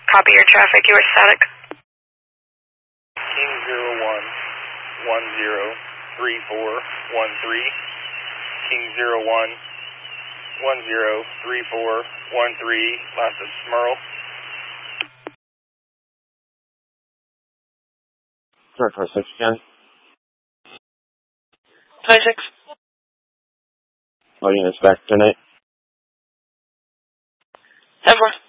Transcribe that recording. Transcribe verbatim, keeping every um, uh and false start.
Copy your traffic, you are static. King zero one one zero three four one three. King zero one one zero three four one three. Last is Smurl. Sorry for six again. twenty-six. All units back tonight. ten four.